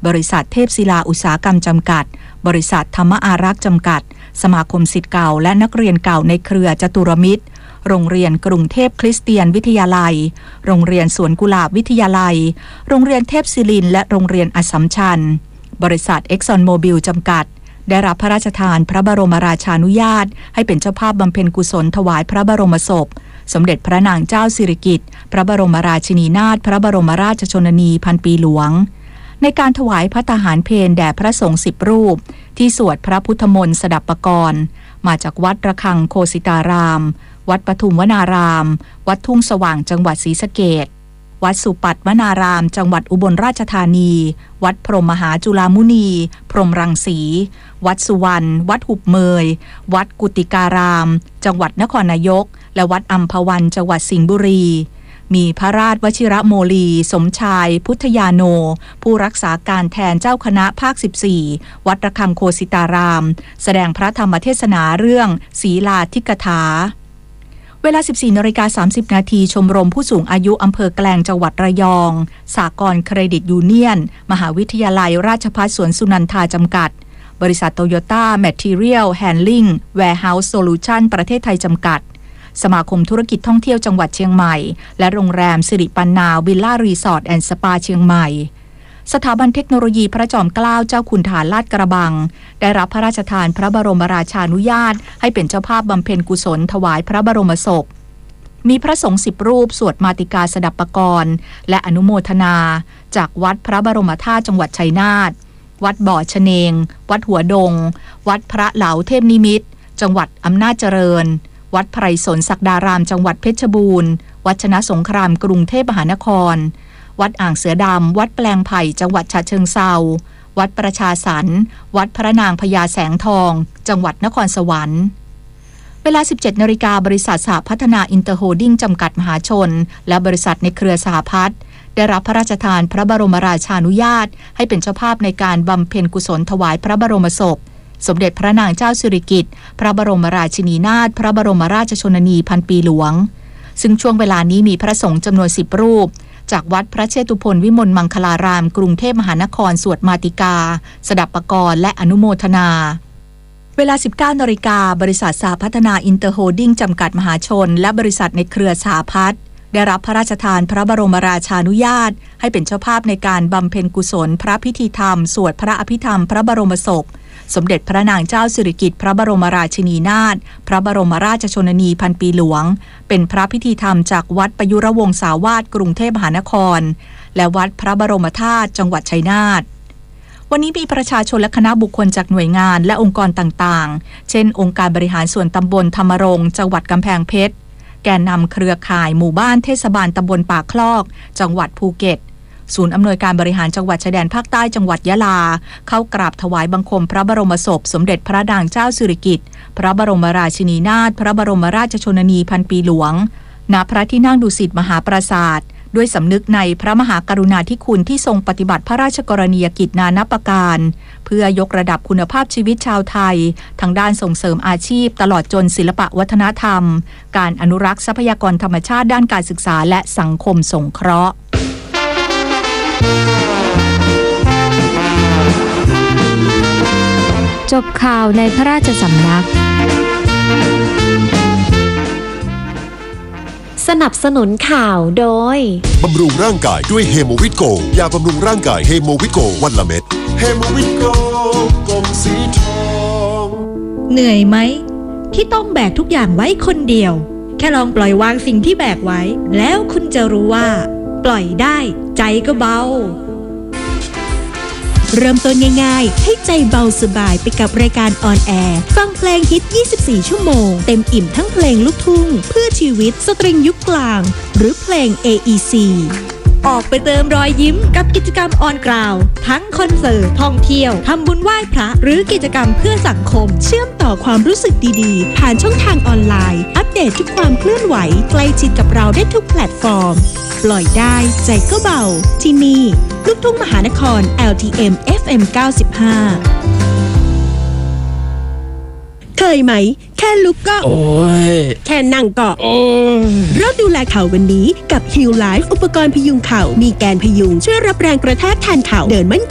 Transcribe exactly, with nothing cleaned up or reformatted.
บริษัทเทพศิลาอุตสาหกรรมจำกัดบริษัทธรรมอารักษ์จำกัดสมาคมศิษย์เก่าและนักเรียนเก่าในเครือจตุรมิตรโรงเรียนกรุงเทพคริสเตียนวิทยาลัยโรงเรียนสวนกุหลาบวิทยาลัยโรงเรียนเทพศิรินทร์และโรงเรียนอัสสัมชัญบริษัทเอ็กซอนโมบิลจำกัดได้รับพระราชทานพระบรมราชานุญาตให้เป็นเจ้าภาพบำเพ็ญกุศลถวายพระบรมศพสมเด็จพระนางเจ้าสิริกิติ์พระบรมราชินีนาถพระบรมราชชนนีพันปีหลวงในการถวายพระทหารเพลแด่พระสงฆ์สิบรูปที่สวดพระพุทธมนต์สดับปกรณ์มาจากวัดระฆังโคสิตารามวัดปทุมวนารามวัดทุ่งสว่างจังหวัดศรีสะเกษวัดสุปัตตวนารามจังหวัดอุบลราชธานีวัดพรหมมหาจุฬามุนีพรหมรังสีวัดสุวรรณวัดหุบเมยวัดกุติการามจังหวัดนครนายกและวัดอัมพวันจังหวัดสิงห์บุรีมีพระราชวชิรโมลีสมชายพุทธยาโนผู้รักษาการแทนเจ้าคณะภาคสิบสี่วัดระฆังโคสิตารามแสดงพระธรรมเทศนาเรื่องศีลาธิกถาเวลา สิบสี่นาฬิกาสามสิบนาทีชมรมผู้สูงอายุอำเภอแกลงจังหวัดระยองสหกรณ์เครดิตยูเนียนมหาวิทยาลัยราชภัฏสวนสุนันทาจำกัดบริษัทโตโยต้าแมททีเรียลแฮนลิ่งแวร์เฮาส์โซลูชันประเทศไทยจำกัดสมาคมธุรกิจท่องเที่ยวจังหวัดเชียงใหม่และโรงแรมสิริปันนาวิลล่ารีสอร์ทแอนด์สปาเชียงใหม่สถาบันเทคโนโลยีพระจอมเกล้าเจ้าคุณทหารลาดกระบังได้รับพระราชทานพระบรมราชานุญาตให้เป็นเจ้าภาพบำเพ็ญกุศลถวายพระบรมศพมีพระสงฆ์สิบรูปสวดมาติกาสดับปกรณ์และอนุโมทนาจากวัดพระบรมธาตุจังหวัดชัยนาทวัดบ่อชะเนงวัดหัวดงวัดพระเหลาเทพนิมิตรจังหวัดอำนาจเจริญวัดไพรสนศักดารามจังหวัดเพชรบูรณ์วัดชนะสงครามกรุงเทพมหานครวัดอ่างเสือดำวัดแปลงไผ่จังหวัดฉะเชิงเทราวัดประชาสรรค์วัดพระนางพญาแสงทองจังหวัดนครสวรรค์เวลา สิบเจ็ดนาฬิกาบริษัทสหพัฒนาอินเตอร์โฮลดิ้งจำกัดมหาชนและบริษัทในเครือสหพัฒน์ได้รับพระราชทานพระบรมราชานุญาตให้เป็นเจ้าภาพในการบำเพ็ญกุศลถวายพระบรมศพสมเด็จพระนางเจ้าสิริกิติ์พระบรมราชินีนาถพระบรมราชชนนีพันปีหลวงซึ่งช่วงเวลานี้มีพระสงฆ์จำนวนสิบรูปจากวัดพระเชตุพนวิมลมังคลารามกรุงเทพมหานครสวดมาติกาสดับปกรณ์และอนุโมทนาเวลา สิบเก้านาฬิกาบริษัทสหพัฒนาอินเตอร์โฮลดิ้งจำกัดมหาชนและบริษัทในเครือสหพัฒน์ได้รับพระราชทานพระบรมราชานุญาตให้เป็นเจ้าภาพในการบำเพ็ญกุศลพระพิธีธรรมสวดพระอภิธรรมพระบรมศพสมเด็จพระนางเจ้าสิริกิติ์พระบรมราชินีนาถพระบรมราชชนนีพันปีหลวงเป็นพระพิธีธรรมจากวัดประยุรวงศาวาสกรุงเทพมหานครและวัดพระบรมธาตุจังหวัดชัยนาทวันนี้มีประชาชนและคณะบุคคลจากหน่วยงานและองค์กรต่างๆเช่นองค์การบริหารส่วนตำบลธรรมรงค์จังหวัดกำแพงเพชรแกนนำเครือข่ายหมู่บ้านเทศบาลตำบลปากคลอกจังหวัดภูเก็ตศูนย์อำนวยการบริหารจังหวัดชายแดนภาคใต้จังหวัดยะลาเข้ากราบถวายบังคมพระบรมศพสมเด็จพระนางเจ้าสิริกิติ์พระบรมราชินีนาถพระบรมราชชนนีพันปีหลวงณพระที่นั่งดุสิตมหาปราสาทด้วยสำนึกในพระมหากรุณาธิคุณที่ทรงปฏิบัติพระราชกรณียกิจนานับประการเพื่อยกระดับคุณภาพชีวิตชาวไทยทางด้านส่งเสริมอาชีพตลอดจนศิลปะวัฒนธรรมการอนุรักษ์ทรัพยากรธรรมชาติด้านการศึกษาและสังคมสงเคราะห์จบข่าวในพระราชสำนักสนับสนุนข่าวโดยบำรุงร่างกายด้วยเฮโมวิตโกยาบำรุงร่างกายเฮโมวิตโกวันละเม็ดเฮโมวิตโกกลมสีทองเหนื่อยไหมที่ต้องแบกทุกอย่างไว้คนเดียวแค่ลองปล่อยวางสิ่งที่แบกไว้แล้วคุณจะรู้ว่าปล่อยได้ใจก็เบาเริ่มต้นง่ายๆให้ใจเบาสบายไปกับรายการออนแอร์ฟังเพลงฮิตยี่สิบสี่ชั่วโมงเต็มอิ่มทั้งเพลงลูกทุ่งเพื่อชีวิตสตริงยุคกลางหรือเพลง เอ อี ซี ออกไปเติมรอยยิ้มกับกิจกรรมออนกราวทั้งคอนเสิร์ตท่องเที่ยวทำบุญไหว้พระหรือกิจกรรมเพื่อสังคมเชื่อมต่อความรู้สึกดีๆผ่านช่องทางออนไลน์อัปเดตทุกความเคลื่อนไหวใกล้ชิดกับเราได้ทุกแพลตฟอร์มปล่อยได้ใจก็เบาที่นี่ลูกทุ่งมหานคร แอล ที เอ็ม เอฟ เอ็ม เก้าสิบห้าเคยไหมแค่ลุกก็โอ้ยแค่นั่งก็โอ้ยเริ่มดูแลเข่าวันนี้กับ Heal Life อุปกรณ์พยุงเข่ามีแกนพยุงช่วยรับแรงกระแทกแทนเข่าเดินมั่น